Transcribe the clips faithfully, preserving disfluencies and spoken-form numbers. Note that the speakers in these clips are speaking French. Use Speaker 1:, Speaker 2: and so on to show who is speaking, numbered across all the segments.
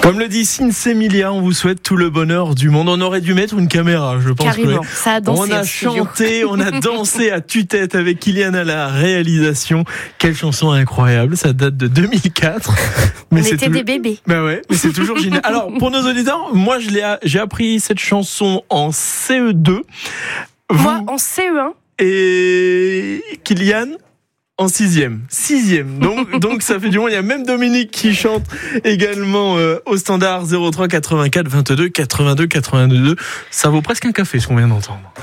Speaker 1: Comme le dit Sinsemilia, on vous souhaite tout le bonheur du monde. On aurait dû mettre une caméra, je pense.
Speaker 2: Carrément,
Speaker 1: que
Speaker 2: ça a dansé.
Speaker 1: On a chanté, on a dansé à tue-tête avec Kylian à la réalisation. Quelle chanson incroyable, ça date de deux mille quatre.
Speaker 2: Mais on était toujours... des bébés.
Speaker 1: Bah ouais, mais c'est toujours génial. Alors, pour nos auditeurs, moi je l'ai, j'ai appris cette chanson en C E deux. Vous...
Speaker 2: Moi en C E un.
Speaker 1: Et Kylian en sixième, sixième. Donc, donc ça fait du monde. Il y a même Dominique qui chante également euh, au standard zéro trois quatre-vingt-quatre vingt-deux quatre-vingt-deux quatre-vingt-deux. Ça vaut presque un café, ce qu'on vient d'entendre.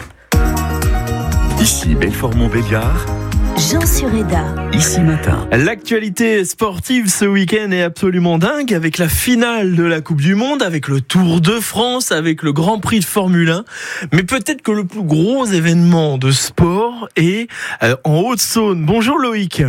Speaker 3: Ici Belfort-Montbéliard.
Speaker 4: Jean Sureda.
Speaker 3: Ici Matin.
Speaker 1: L'actualité sportive ce week-end est absolument dingue avec la finale de la Coupe du Monde, avec le Tour de France, avec le Grand Prix de Formule un. Mais peut-être que le plus gros événement de sport est euh, en Haute-Saône. Bonjour Loïc.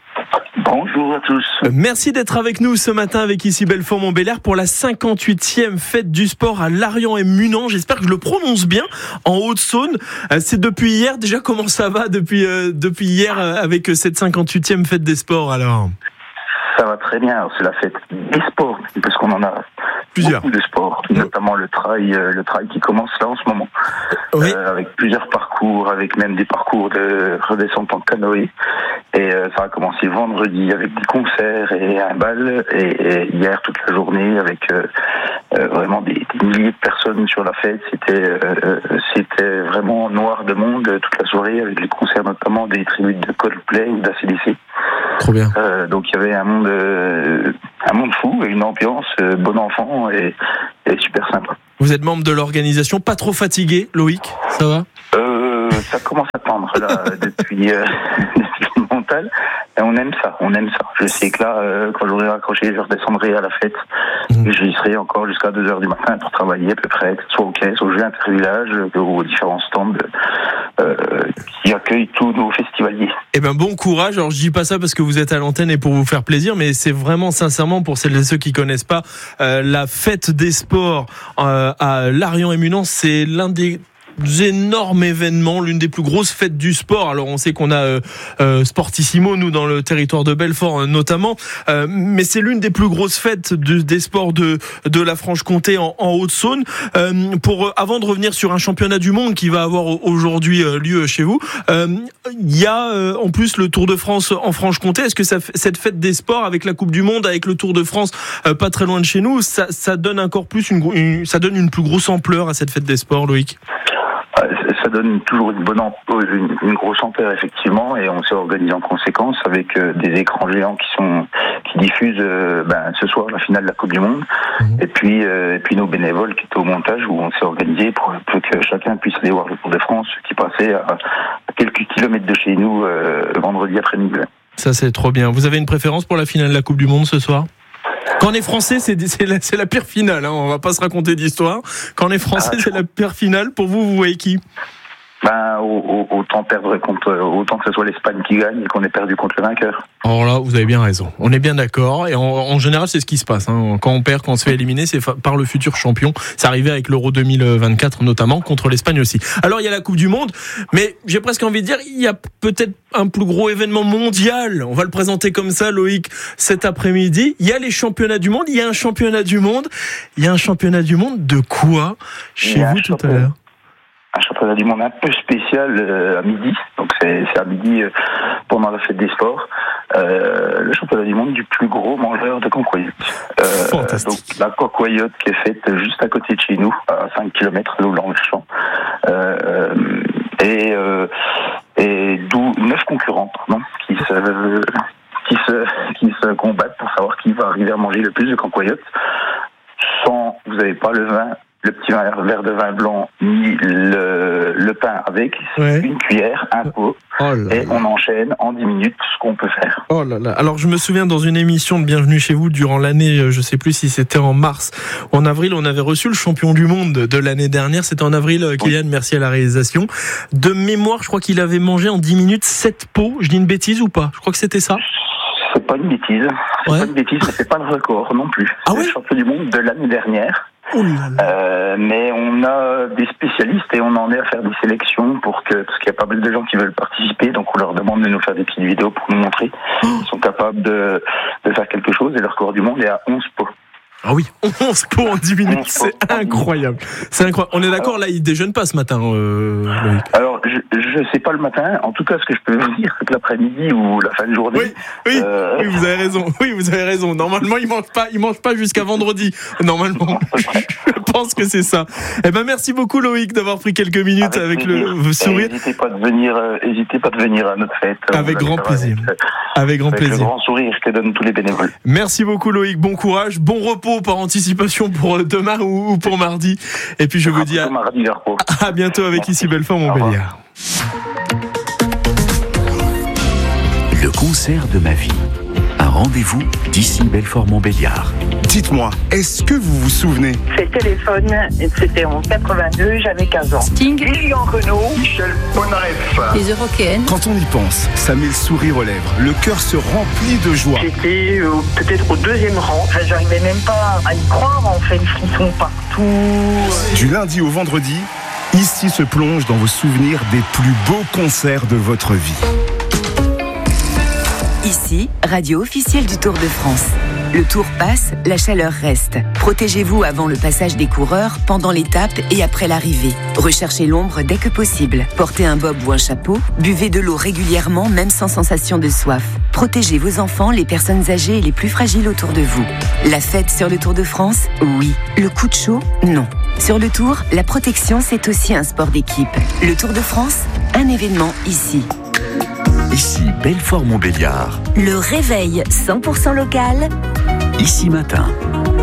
Speaker 5: Bonjour à tous.
Speaker 1: Merci d'être avec nous ce matin avec ici Belfort-Montbéliard pour la cinquante-huitième fête du sport à Larian et Munan. J'espère que je le prononce bien, en Haute-Saône. C'est depuis hier. Déjà, comment ça va depuis, euh, depuis hier avec cette cinquante-huitième fête des sports alors ?
Speaker 5: Ça va très bien. Alors, c'est la fête des sports, parce qu'on en a
Speaker 1: plusieurs.
Speaker 5: Beaucoup de sports, notamment le trail, le trail qui commence là en ce moment,
Speaker 1: oui.
Speaker 5: euh, avec plusieurs parcours, avec même des parcours de redescente en canoë. Et euh, ça a commencé vendredi avec des concerts et un bal, et, et hier toute la journée avec euh, euh, vraiment des, des milliers de personnes sur la fête. C'était, euh, c'était vraiment noir de monde toute la soirée, avec les concerts notamment des tribus de Coldplay ou d'A C D C.
Speaker 1: Trop bien.
Speaker 5: Euh, donc il y avait un monde, euh, un monde fou et une ambiance euh, bon enfant et, et super sympa.
Speaker 1: Vous êtes membre de l'organisation, pas trop fatigué, Loïc ? Ça va ?
Speaker 5: euh, Ça commence à tendre là depuis, euh, depuis le mental. Et on aime ça, on aime ça. Je sais que là, euh, quand j'aurai raccroché, je redescendrai à la fête. Mmh. Et j'y serai encore jusqu'à deux heures du matin pour travailler à peu près, que ce soit aux caisses, aux jeux intervillages, aux différents stands euh, qui accueillent tous nos festivaliers.
Speaker 1: Eh ben bon courage. Alors je dis pas ça parce que vous êtes à l'antenne et pour vous faire plaisir, mais c'est vraiment sincèrement pour celles et ceux qui connaissent pas euh, la fête des sports euh, à Larian et Munan, c'est l'un des énormes événements, l'une des plus grosses fêtes du sport. Alors on sait qu'on a euh, euh, Sportissimo, nous, dans le territoire de Belfort euh, notamment, euh, mais c'est l'une des plus grosses fêtes de, des sports de, de la Franche-Comté en, en Haute-Saône. Euh, pour, avant de revenir sur un championnat du monde qui va avoir aujourd'hui euh, lieu chez vous, il euh, y a euh, en plus le Tour de France en Franche-Comté. Est-ce que ça, cette fête des sports avec la Coupe du Monde, avec le Tour de France euh, pas très loin de chez nous, ça, ça donne encore plus une, une, ça donne une plus grosse ampleur à cette fête des sports, Loïc ?
Speaker 5: Ça donne toujours une bonne une, une grosse ampleur effectivement, et on s'est organisé en conséquence avec euh, des écrans géants qui sont qui diffusent euh, ben, ce soir la finale de la Coupe du Monde, mmh. et puis euh, et puis nos bénévoles qui étaient au montage, où on s'est organisé pour, pour que chacun puisse aller voir le Tour de France qui passait à, à quelques kilomètres de chez nous euh, vendredi après-midi.
Speaker 1: Ça c'est trop bien. Vous avez une préférence pour la finale de la Coupe du Monde ce soir ? Quand on est français, c'est, c'est, la, c'est la pire finale, hein. On va pas se raconter d'histoire. Quand on est français, ah, c'est la pire finale. Pour vous, vous voyez qui ?
Speaker 5: Ben, autant perdre contre, autant que ce soit l'Espagne qui gagne et qu'on ait perdu contre le vainqueur.
Speaker 1: Alors là, vous avez bien raison. On est bien d'accord. Et en, en général, c'est ce qui se passe, hein. Quand on perd, quand on se fait éliminer, c'est par le futur champion. C'est arrivé avec l'Euro deux mille vingt-quatre, notamment, contre l'Espagne aussi. Alors, il y a la Coupe du Monde, mais j'ai presque envie de dire, il y a peut-être un plus gros événement mondial. On va le présenter comme ça, Loïc, cet après-midi. Il y a les championnats du monde. Il y a un championnat du monde. Il y a un championnat du monde de quoi chez vous tout à l'heure ?
Speaker 5: Un championnat du monde un peu spécial euh, à midi, donc c'est, c'est à midi euh, pendant la fête des sports, euh, le championnat du monde du plus gros mangeur de cancoyotes. Euh, donc la cancoyote qui est faite juste à côté de chez nous, à cinq kilomètres de Longchamp, euh, et, euh, et d'où neuf concurrents pardon, qui se qui se qui se combattent pour savoir qui va arriver à manger le plus de cancoyotes. Sans, vous n'avez pas le vin. Le petit verre de vin blanc, ni le, le pain avec, ouais. Une cuillère, un pot, oh et on enchaîne en dix minutes ce qu'on peut faire.
Speaker 1: Oh là là. Alors je me souviens dans une émission de Bienvenue chez vous durant l'année, je ne sais plus si c'était en mars ou en avril, on avait reçu le champion du monde de l'année dernière, c'était en avril, Kylian, oui. Merci à la réalisation. De mémoire, je crois qu'il avait mangé en dix minutes sept pots, je dis une bêtise ou pas ? Je crois que c'était ça.
Speaker 5: C'est pas une bêtise, c'est ouais. pas une bêtise, mais c'est pas le record non plus.
Speaker 1: Ah
Speaker 5: c'est
Speaker 1: ouais
Speaker 5: le champion du monde de l'année dernière.
Speaker 1: Oh là là.
Speaker 5: Euh, mais on a des spécialistes et on en est à faire des sélections pour que, parce qu'il y a pas mal de gens qui veulent participer, donc on leur demande de nous faire des petites vidéos pour nous montrer qu'ils sont capables de, de faire quelque chose, et le record du monde est à onze pots.
Speaker 1: Ah oui, onze pots en dix minutes, c'est incroyable. C'est incroyable. On est d'accord, là, il déjeune pas ce matin, euh, Loïc.
Speaker 5: Alors, je, je sais pas le matin. En tout cas, ce que je peux vous dire, c'est que l'après-midi ou la fin de journée.
Speaker 1: Oui, oui, euh... oui, vous avez raison. Oui, vous avez raison. Normalement, il mange pas, il mange pas jusqu'à vendredi. Normalement, je pense que c'est ça. Eh ben, merci beaucoup, Loïc, d'avoir pris quelques minutes avec, avec le sourire.
Speaker 5: N'hésitez pas de venir, euh, n'hésitez pas de venir à notre fête.
Speaker 1: Avec grand plaisir. Avec, avec grand
Speaker 5: avec
Speaker 1: plaisir.
Speaker 5: Le grand sourire que donnent tous les bénévoles.
Speaker 1: Merci beaucoup, Loïc. Bon courage, bon repos par anticipation pour demain ou pour mardi. Et puis je vous dis à,
Speaker 5: mardi,
Speaker 1: à bientôt avec Merci. Ici Belfort Montbéliard.
Speaker 3: Le concert de ma vie. Un rendez-vous d'ici Belfort Montbéliard.
Speaker 4: Dites-moi, est-ce que vous vous souvenez?
Speaker 6: C'est le téléphone, c'était en quatre-vingt-deux, j'avais quinze ans.
Speaker 2: Sting,
Speaker 6: Lilian Renault,
Speaker 5: Michel Polnareff,
Speaker 2: les Européennes.
Speaker 4: Quand on y pense, ça met le sourire aux lèvres, le cœur se remplit de joie.
Speaker 6: J'étais euh, peut-être au deuxième rang, enfin, j'arrivais même pas à y croire, en fait, le frisson partout.
Speaker 4: Du lundi au vendredi, ici se plonge dans vos souvenirs des plus beaux concerts de votre vie.
Speaker 7: Ici, radio officielle du Tour de France. Le Tour passe, la chaleur reste. Protégez-vous avant le passage des coureurs, pendant l'étape et après l'arrivée. Recherchez l'ombre dès que possible. Portez un bob ou un chapeau. Buvez de l'eau régulièrement, même sans sensation de soif. Protégez vos enfants, les personnes âgées et les plus fragiles autour de vous. La fête sur le Tour de France, oui. Le coup de chaud, non. Sur le Tour, la protection, c'est aussi un sport d'équipe. Le Tour de France, un événement ici.
Speaker 3: Ici Belfort Montbéliard.
Speaker 7: Le réveil cent pour cent local.
Speaker 3: Ici matin.